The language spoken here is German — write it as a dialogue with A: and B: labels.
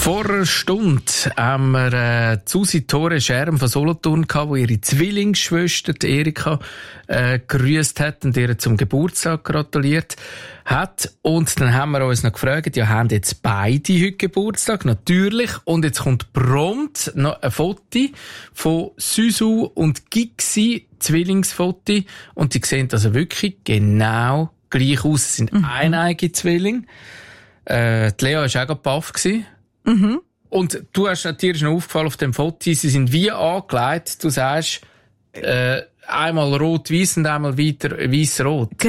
A: Vor einer Stunde haben wir Susi Tore Scherm von Solothurn gehabt, die ihre Zwillingsschwester, die Erika, grüßt hat und ihr zum Geburtstag gratuliert hat. Und dann haben wir uns noch gefragt, ja, haben jetzt beide heute Geburtstag? Natürlich. Und jetzt kommt prompt noch ein Foto von Susu und Gixi, Zwillingsfoto. Und die sehen also wirklich genau gleich aus. Es sind eineige Zwillinge. Die Lea war auch gerade baff gewesen.
B: Mhm.
A: Und dir ist noch aufgefallen auf dem Foto, sie sind wie angelegt. Du sagst, einmal rot-weiß und einmal weiter weiß-rot.